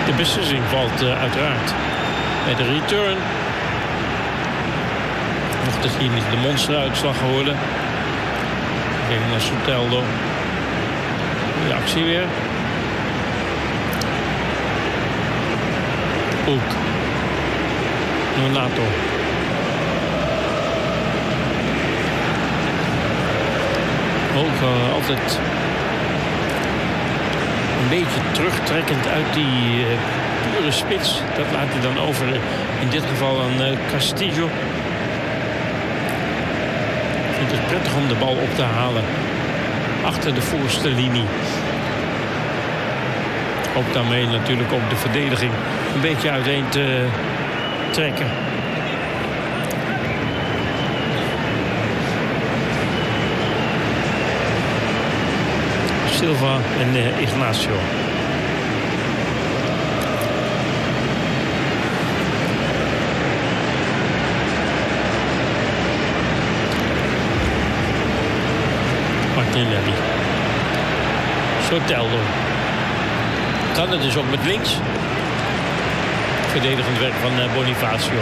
De beslissing valt uiteraard bij de return. Mocht het hier niet de monsteruitslag geworden. Kijk naar Soteldo. De actie weer. Ook. Nonato. Ook altijd een beetje terugtrekkend uit die pure spits. Dat laat hij dan over in dit geval aan Castillo. Ik vind het prettig om de bal op te halen achter de voorste linie. Ook daarmee natuurlijk ook de verdediging een beetje uiteen te trekken. Silva en Ignacio. Martinelli. Soteldo. Kan het dus ook met links. Verdedigend werk van Bonifacio.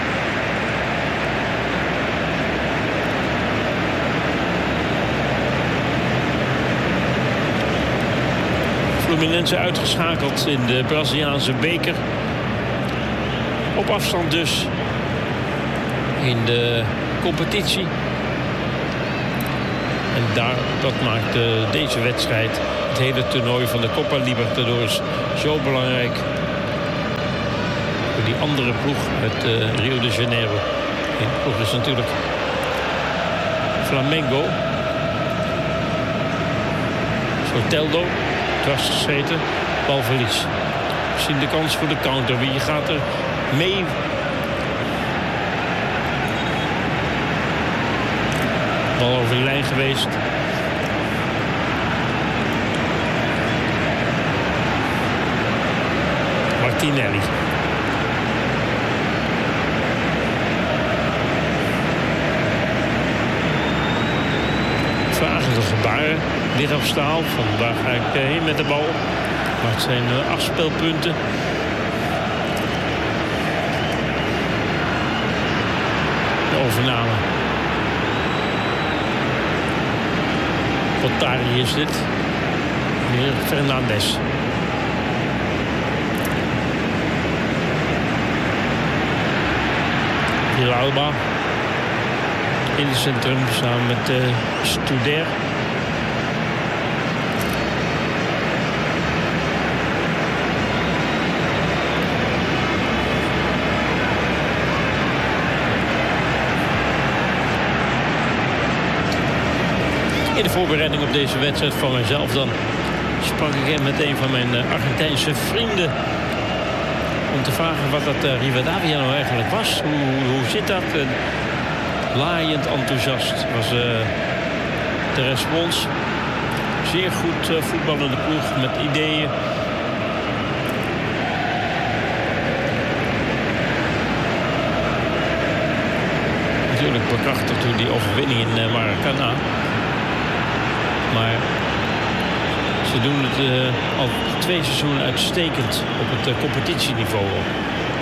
Fluminense uitgeschakeld in de Braziliaanse beker. Op afstand dus in de competitie. En dat maakt deze wedstrijd, het hele toernooi van de Copa Libertadores, zo belangrijk. Voor die andere ploeg uit Rio de Janeiro. Die ploeg is natuurlijk Flamengo. Soteldo. Dwars gescheten, balverlies. Misschien de kans voor de counter. Wie gaat er mee? Bal over de lijn geweest. Martinelli. Vragende gebaren. Lichaamstaal, van waar ga ik heen met de bal. Maar het zijn afspeelpunten. De overname. Potari is dit. Hier Fernandes. Villalba. In het centrum samen met Studer. In de voorbereiding op deze wedstrijd van mijzelf dan sprak ik met een van mijn Argentijnse vrienden om te vragen wat dat Rivadavia nou eigenlijk was. Hoe zit dat? Laaiend enthousiast was de respons. Zeer goed voetballende ploeg met ideeën. Natuurlijk bekrachtigd door die overwinning in Maracana. Maar ze doen het al 2 seizoenen uitstekend op het competitieniveau.